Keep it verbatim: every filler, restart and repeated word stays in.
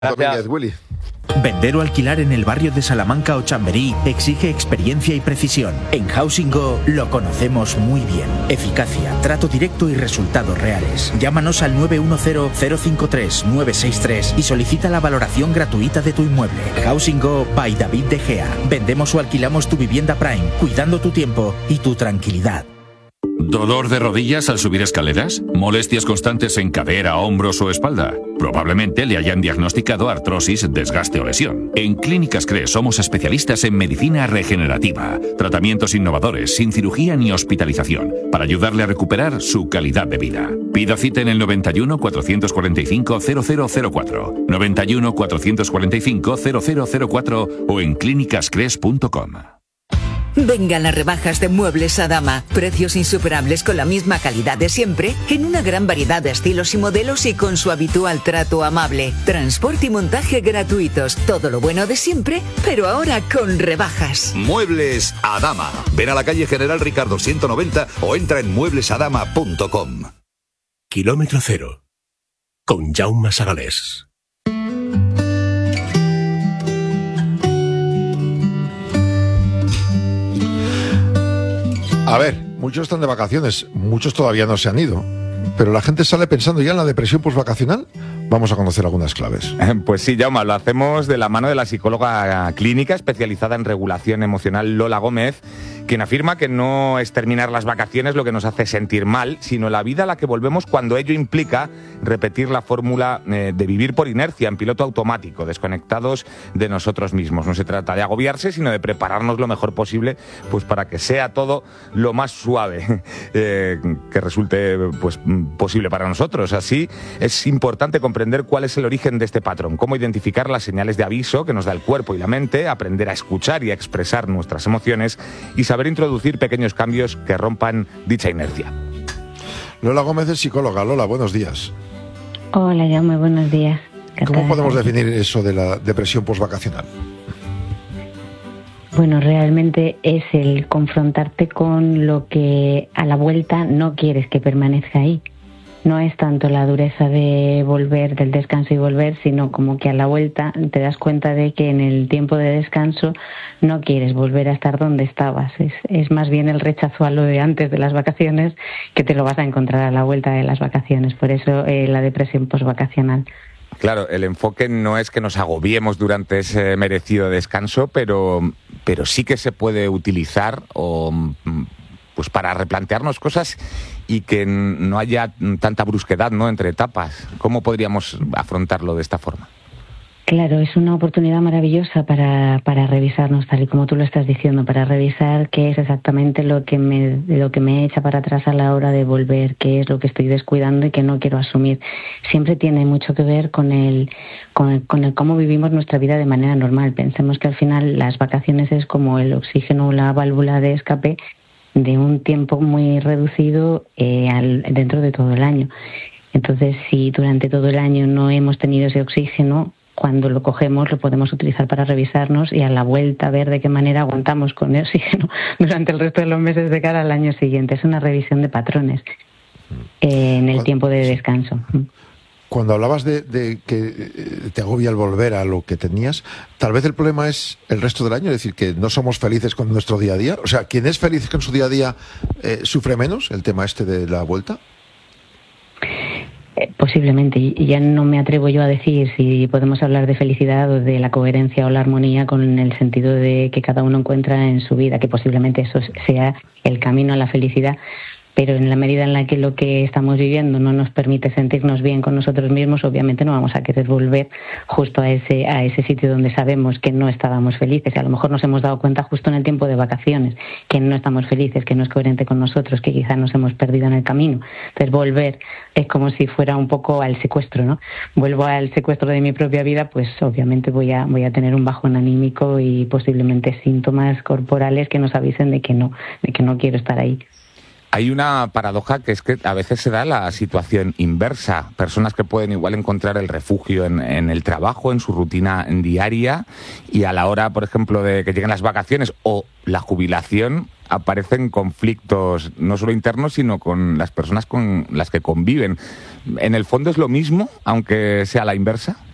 Gracias, Willy. Vender o alquilar en el barrio de Salamanca o Chamberí exige experiencia y precisión. En Housing Go lo conocemos muy bien. Eficacia, trato directo y resultados reales. Llámanos al nueve uno cero, cero cinco tres, nueve seis tres y solicita la valoración gratuita de tu inmueble. Housing Go by David De Gea. Vendemos o alquilamos tu vivienda Prime, cuidando tu tiempo y tu tranquilidad. ¿Dolor de rodillas al subir escaleras? ¿Molestias constantes en cadera, hombros o espalda? Probablemente le hayan diagnosticado artrosis, desgaste o lesión. En Clínicas Cres somos especialistas en medicina regenerativa, tratamientos innovadores, sin cirugía ni hospitalización, para ayudarle a recuperar su calidad de vida. Pida cita en el noventa y uno, cuatrocientos cuarenta y cinco, cero cero cero cuatro, noventa y uno, cuatrocientos cuarenta y cinco, cero cero cero cuatro o en clínicas cres punto com. Vengan las rebajas de Muebles Adama. Precios insuperables con la misma calidad de siempre, en una gran variedad de estilos y modelos y con su habitual trato amable. Transporte y montaje gratuitos. Todo lo bueno de siempre, pero ahora con rebajas. Muebles Adama. Ven a la calle General Ricardo ciento noventa o entra en muebles adama punto com. Kilómetro cero. Con Jaume Sagalés. A ver, muchos están de vacaciones, muchos todavía no se han ido, pero la gente sale pensando ya en la depresión postvacacional. Vamos a conocer algunas claves. Pues sí, Jaume, lo hacemos de la mano de la psicóloga clínica especializada en regulación emocional Lola Gómez, quien afirma que no es terminar las vacaciones lo que nos hace sentir mal, sino la vida a la que volvemos cuando ello implica repetir la fórmula eh, de vivir por inercia, en piloto automático, desconectados de nosotros mismos. No se trata de agobiarse, sino de prepararnos lo mejor posible, pues para que sea todo lo más suave eh, que resulte pues posible para nosotros. Así es importante comprender cuál es el origen de este patrón, cómo identificar las señales de aviso que nos da el cuerpo y la mente, aprender a escuchar y a expresar nuestras emociones y saber introducir pequeños cambios que rompan dicha inercia. Lola Gómez es psicóloga. Lola, buenos días. Hola, ya muy buenos días. ¿Cómo podemos definir eso de la depresión postvacacional? Bueno, realmente es el confrontarte con lo que a la vuelta no quieres que permanezca ahí. No es tanto la dureza de volver, del descanso y volver, sino como que a la vuelta te das cuenta de que en el tiempo de descanso no quieres volver a estar donde estabas. Es, es más bien el rechazo a lo de antes de las vacaciones, que te lo vas a encontrar a la vuelta de las vacaciones. Por eso eh, la depresión postvacacional. Claro, el enfoque no es que nos agobiemos durante ese merecido descanso, pero, pero sí que se puede utilizar o, pues para replantearnos cosas y que no haya tanta brusquedad, ¿no?, entre etapas. ¿Cómo podríamos afrontarlo de esta forma? Claro, es una oportunidad maravillosa para, para revisarnos, tal y como tú lo estás diciendo, para revisar qué es exactamente lo que me lo que me echa para atrás a la hora de volver, qué es lo que estoy descuidando y que no quiero asumir. Siempre tiene mucho que ver con el, con el, con el cómo vivimos nuestra vida de manera normal. Pensemos que al final las vacaciones es como el oxígeno o la válvula de escape de un tiempo muy reducido eh, al, dentro de todo el año. Entonces, si durante todo el año no hemos tenido ese oxígeno, cuando lo cogemos lo podemos utilizar para revisarnos y a la vuelta ver de qué manera aguantamos con el oxígeno durante el resto de los meses de cara al año siguiente. Es una revisión de patrones eh, en el tiempo de descanso. Cuando hablabas de, de que te agobia el volver a lo que tenías, tal vez el problema es el resto del año, es decir, que no somos felices con nuestro día a día. O sea, quien es feliz con su día a día eh, sufre menos, el tema este de la vuelta. Eh, posiblemente, y ya no me atrevo yo a decir si podemos hablar de felicidad o de la coherencia o la armonía con el sentido de que cada uno encuentra en su vida, que posiblemente eso sea el camino a la felicidad. Pero en la medida en la que lo que estamos viviendo no nos permite sentirnos bien con nosotros mismos, obviamente no vamos a querer volver justo a ese a ese sitio donde sabemos que no estábamos felices. A lo mejor nos hemos dado cuenta justo en el tiempo de vacaciones que no estamos felices, que no es coherente con nosotros, que quizás nos hemos perdido en el camino. Entonces volver es como si fuera un poco al secuestro, ¿no? Vuelvo al secuestro de mi propia vida, pues obviamente voy a voy a tener un bajón anímico y posiblemente síntomas corporales que nos avisen de que no, de que no quiero estar ahí. Hay una paradoja que es que a veces se da la situación inversa. Personas que pueden igual encontrar el refugio en, en el trabajo, en su rutina diaria, y a la hora, por ejemplo, de que lleguen las vacaciones o la jubilación, aparecen conflictos no solo internos, sino con las personas con las que conviven. ¿En el fondo es lo mismo, aunque sea la inversa?